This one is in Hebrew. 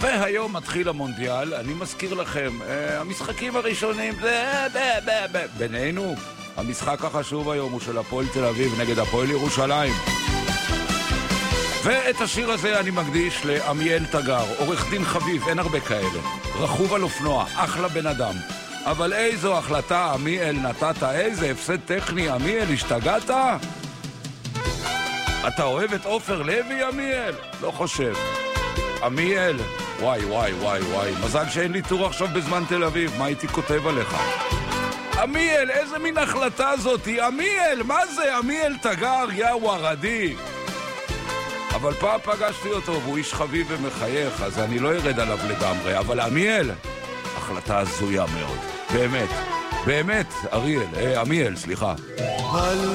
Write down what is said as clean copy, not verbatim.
והיום מתחיל המונדיאל, אני מזכיר לכם, המשחקים הראשונים, בינינו, המשחק החשוב היום הוא של הפועל תל אביב נגד הפועל ירושלים. ואת השיר הזה אני מקדיש לעמיאל תגר, עורך דין חביב, אין הרבה כאלה, רכוב על אופנוע, אחלה בן אדם. אבל איזו החלטה, עמיאל, נתת, איזה הפסד טכני, עמיאל, השתגעת? אתה אוהב את עופר לוי, עמיאל? לא חושב. עמיאל, וואי, וואי, וואי, וואי, מזל שאין לי טור עכשיו בזמן תל אביב, מה הייתי כותב עליך? עמיאל, איזה מין החלטה זאת? עמיאל, מה זה? עמיאל תגר, יא וורדי. אבל פעם פגשתי אותו, והוא איש חביב ומחייך, אז אני לא ארד עליו לגמרי, אבל עמיאל, החלטה הזויה מאוד. באמת, באמת, עמיאל, סליחה.